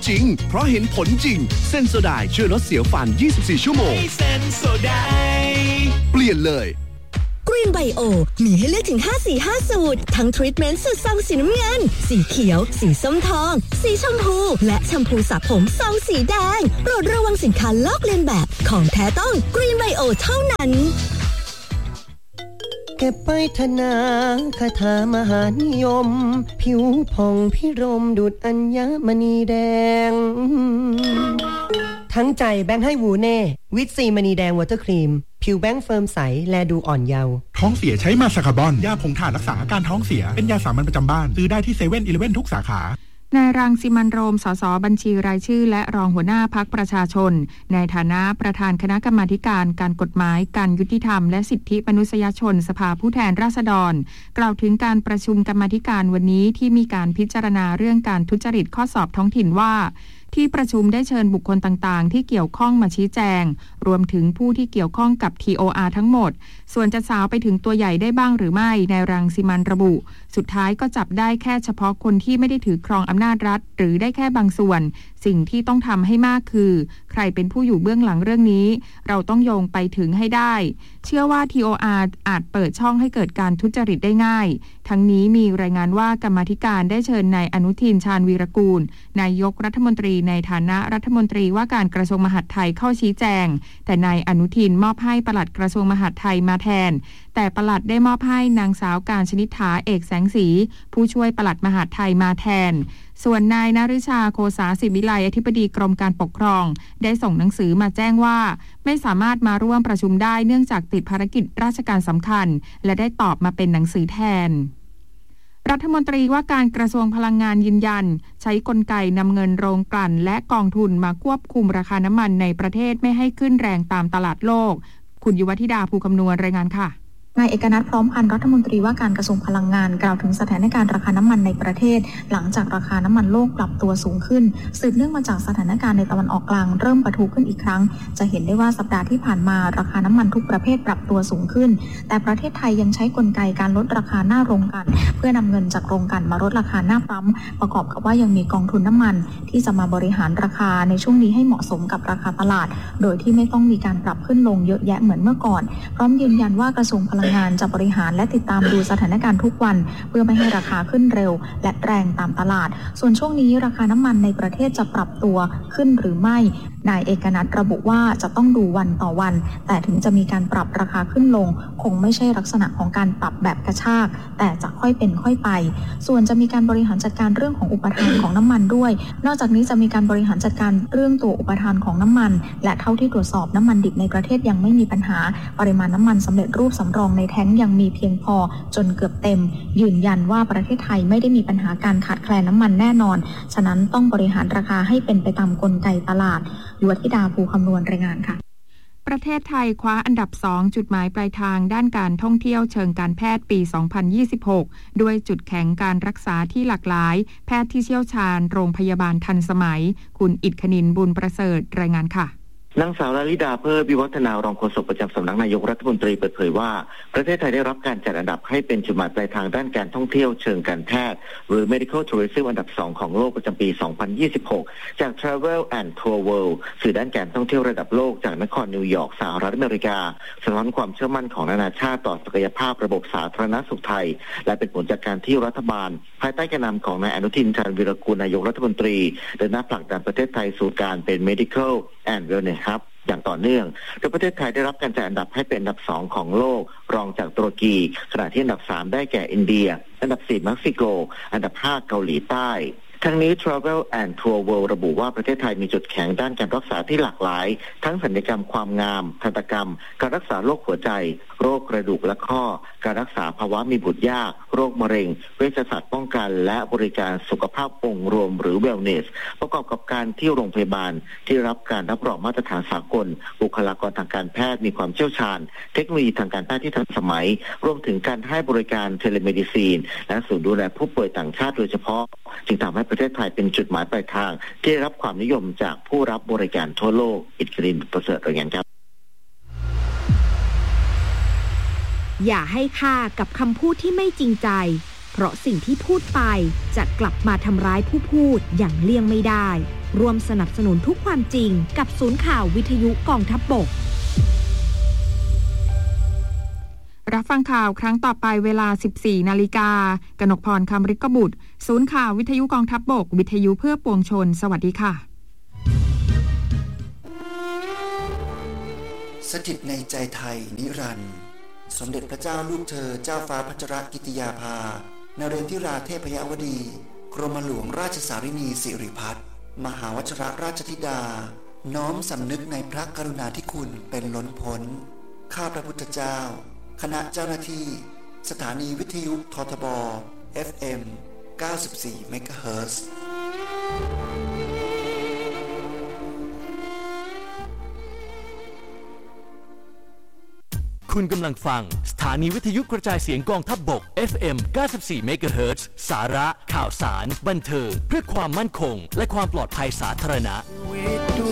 จริงเพราะเห็นผลจริงเซนโซไดช่วยลดเสียวฟัน24ชั่วโมงเซนโซไดเปลี่ยนเลย Green Bio มีให้เลือกถึง5สี5สูตรทั้งทรีทเมนต์สูตรซองสีน้ำเงินสีเขียวสีส้มทองสีชมพูและแชมพูสระผมซองสีแดงโปรดระวังสินค้าลอกเลียนแบบของแท้ต้อง Green Bio เท่านั้นเก็บไปธนาคาถามหานิยมผิวผ่องพิรมดุจอัญมณีแดงทั้งใจแบงค์ให้วูเน่วิตซีมณีแดงวอเตอร์ครีมผิวแบงค์เฟิร์มใสแลดูอ่อนเยาว์ท้องเสียใช้มาสคาร์บอนยาผงถ่านรักษาอาการท้องเสียเป็นยาสามัญประจำบ้านซื้อได้ที่7-11ทุกสาขานายรังสิมันต์โรมสสบัญชีรายชื่อและรองหัวหน้าพรรคประชาชนในฐานะประธานคณะกรรมาการการกฎหมายการยุติธรรมและสิทธิมนุษยชนสภาผู้แทนราษฎรกล่าวถึงการประชุมกรรมาการวันนี้ที่มีการพิจารณาเรื่องการทุจริตข้อสอบท้องถิ่นว่าที่ประชุมได้เชิญบุคคลต่างๆที่เกี่ยวข้องมาชี้แจงรวมถึงผู้ที่เกี่ยวข้องกับ TOR ทั้งหมดส่วนจะสาวไปถึงตัวใหญ่ได้บ้างหรือไม่นายรังสิมันต์ระบุสุดท้ายก็จับได้แค่เฉพาะคนที่ไม่ได้ถือครองอำนาจรัฐหรือได้แค่บางส่วนสิ่งที่ต้องทำให้มากคือใครเป็นผู้อยู่เบื้องหลังเรื่องนี้เราต้องโยงไปถึงให้ได้เชื่อว่า TOR อาจเปิดช่องให้เกิดการทุจริตได้ง่ายทั้งนี้มีรายงานว่ากรรมาธิการได้เชิญนายอนุทินชาญวีรกูลนายกรัฐมนตรีในฐานะรัฐมนตรีว่าการกระทรวงมหาดไทยเข้าชี้แจงแต่นายอนุทินมอบให้ปลัดกระทรวงมหาดไทยมาแทนแต่ปลัดได้มอบให้นางสาวการชนิษฐาเอกแสงสีผู้ช่วยปลัดมหาดไทยมาแทนส่วนนายนฤชาโคสาศิวิไลอธิบดีกรมการปกครองได้ส่งหนังสือมาแจ้งว่าไม่สามารถมาร่วมประชุมได้เนื่องจากติดภารกิจราชการสำคัญและได้ตอบมาเป็นหนังสือแทนรัฐมนตรีว่าการกระทรวงพลังงานยืนยันใช้กลไกนำเงินโรงกลั่นและกองทุนมาควบคุมราคาน้ำมันในประเทศไม่ให้ขึ้นแรงตามตลาดโลกคุณยุวธิดาภูคำนวณรายงานค่ะนายเอกนัทพร้อมพันธ์รัฐมนตรีว่าการกระทรวงพลังงานกล่าวถึงสถานการณ์ราคาน้ำมันในประเทศหลังจากราคาน้ำมันโลกปรับตัวสูงขึ้นสืบเนื่องมาจากสถานการณ์ในตะวันออกกลางเริ่มปะทุขึ้นอีกครั้งจะเห็นได้ว่าสัปดาห์ที่ผ่านมาราคาน้ำมันทุกประเภทปรับตัวสูงขึ้นแต่ประเทศไทยยังใช้กลไกการลดราคาหน้าโรงกลั่นเพื่อนำเงินจากโรงกลั่นมาลดราคาหน้าปั๊มประกอบกับว่ายังมีกองทุนน้ำมันที่จะมาบริหารราคาในช่วงนี้ให้เหมาะสมกับราคาตลาดโดยที่ไม่ต้องมีการปรับขึ้นลงเยอะแยะเหมือนเมื่อก่อนพร้อมยืนยันว่ากระทรวงพลังงานจะบริหารและติดตามดูสถานการณ์ทุกวันเพื่อไม่ให้ราคาขึ้นเร็วและแรงตามตลาดส่วนช่วงนี้ราคาน้ำมันในประเทศจะปรับตัวขึ้นหรือไม่นายเอกนัทระบุว่าจะต้องดูวันต่อวันแต่ถึงจะมีการปรับราคาขึ้นลงคงไม่ใช่ลักษณะของการปรับแบบกระชากแต่จะค่อยเป็นค่อยไปส่วนจะมีการบริหารจัดการเรื่องของอุปทานของน้ำมันด้วยนอกจากนี้จะมีการบริหารจัดการเรื่องตัวอุปทานของน้ำมันและเท่าที่ตรวจสอบน้ำมันดิบในประเทศยังไม่มีปัญหาปริมาณน้ำมันสำเร็จรูปสำรองในแท้งยังมีเพียงพอจนเกือบเต็มยืนยันว่าประเทศไทยไม่ได้มีปัญหาการขาดแคลนน้ำมันแน่นอนฉะนั้นต้องบริหารราคาให้เป็นไปตามกลไกตลาดยุวธิดาภูคำนวณรายงานค่ะประเทศไทยคว้าอันดับ2จุดหมายปลายทางด้านการท่องเที่ยวเชิงการแพทย์ปี 2026 ด้วยจุดแข็งการรักษาที่หลากหลายแพทย์ที่เชี่ยวชาญโรงพยาบาลทันสมัยคุณอิทธนินบุญประเสริฐรายงานค่ะนางสาวลลิดาเพิ่มวิวัฒนารองโฆษกประจำสำนักนายกรัฐมนตรีเปิดเผยว่าประเทศไทยได้รับการจัดอันดับให้เป็นจุดหมายปลายทางด้านการท่องเที่ยวเชิงการแพทย์หรือ Medical Tourism อันดับ2ของโลกประจำปี 2026 จาก Travel and Tour World สื่อด้านการท่องเที่ยวระดับโลกจากนครนิวยอร์กสหรัฐอเมริกาสะท้อนความเชื่อมั่นของนานาชาติต่อศักยภาพระบบสาธารณสุขไทยและเป็นผลจากการที่รัฐบาลภายใต้การนำของนายอนุทินชาญวีรกูลนายกรัฐมนตรีเดินหน้าผลักดันประเทศไทยสู่การเป็น Medical and Wellness Hubอย่างต่อเนื่องโดยประเทศไทยได้รับการจัดอันดับให้เป็นอันดับ2ของโลกรองจากตุรกีขณะที่อันดับ3ได้แก่อินเดียอันดับ4เม็กซิโกอันดับ5เกาหลีใต้ทั้งนี้ Travel and Tour World ระบุว่าประเทศไทยมีจุดแข็งด้านการรักษาที่หลากหลายทั้งศัลยกรรมความงามทันตกรรมการรักษาโรคหัวใจโรคกระดูกและข้อการรักษาภาวะมีบุตรยากโรคมะเร็งเวชศาสตร์ป้องกันและบริการสุขภาพองค์รวมหรือ Wellness ประกอบกับการที่โรงพยาบาลที่รับการรับรองมาตรฐานสากลบุคลากรทางการแพทย์มีความเชี่ยวชาญเทคโนโลยีทางการแพทย์ที่ทันสมัยรวมถึงการให้บริการเทเลเมดิซีนและศูนย์ดูแลผู้ป่วยต่างชาติโดยเฉพาะจึงทำให้ประเทศไทยเป็นจุดหมายปลายทางที่ได้รับความนิยมจากผู้รับบริการทั่วโลกอิทธิรินประเสริฐรายงานครับอย่าให้ค่ากับคำพูดที่ไม่จริงใจเพราะสิ่งที่พูดไปจะกลับมาทำร้ายผู้พูดอย่างเลี่ยงไม่ได้ร่วมสนับสนุนทุกความจริงกับศูนย์ข่าววิทยุกองทัพบกรับฟังข่าวครั้งต่อไปเวลา 14 นาฬิกากนกพร คำฤทธิ์บุตรศูนย์ข่าววิทยุกองทัพบกวิทยุเพื่อปวงชนสวัสดีค่ะสถิตในใจไทยนิรันดร์สมเด็จพระเจ้าลูกเธอเจ้าฟ้าพัชรกิติยาภานเรนทิราเทพยวดีกรมหลวงราชสารินีสิริพัฒน์มหาวชิรราชธิดาน้อมสำนึกในพระกรุณาธิคุณเป็นล้นพ้นข้าพระพุทธเจ้าคณะเจ้าหน้าที่สถานีวิทยุททบ FM 94 เมกะเฮิรตซ์คุณกำลังฟังสถานีวิทยุกระจายเสียงกองทัพบก FM 94 เมกะเฮิรตซ์สาระข่าวสารบันเทิงเพื่อความมั่นคงและความปลอดภัยสาธารณะ